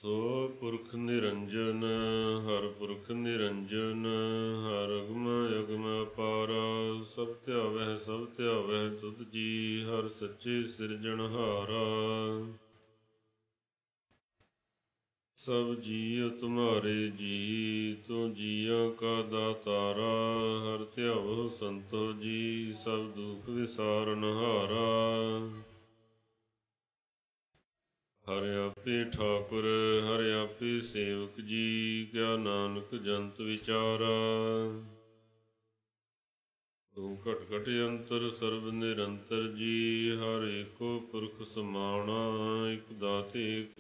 ਸੋ ਪੁਰਖ ਨਿਰੰਜਨ ਹਰ ਪੁਰਖ ਨਿਰੰਜਨ ਹਰ ਅਗਮ ਅਗਮ ਅਪਾਰਾ ਸਭ ਧਿਆਵਹਿ ਸਭ ਧਿਆਵਹਿ ਤੁਧ ਜੀ ਹਰ ਸੱਚੇ ਸਿਰਜਣਹਾਰਾ। ਸਭ ਜੀਅ ਤੁਮਹਾਰੇ ਜੀ ਤੂੰ ਜੀਆਂ ਕਾ ਦਾਤਾਰਾ ਹਰ ਧਿਆਵੋ ਸੰਤੋ ਜੀ ਸਭ ਦੁਖ ਵਿਸਾਰਨਹਾਰਾ। ਹਰਿ ਆਪੇ ਠਾਕੁਰ ਹਰਿ ਆਪੇ ਸੇਵਕ ਜੀ ਕਿਆ ਨਾਨਕ ਜੰਤ ਵਿਚਾਰਾ। ਤੂੰ ਘਟ ਘਟ ਅੰਤਰ ਸਰਬ ਨਿਰੰਤਰ ਜੀ ਹਰ ਏਕੋ ਪੁਰਖ ਸਮਾਣਾ ਇਕ ਦਾਤੇ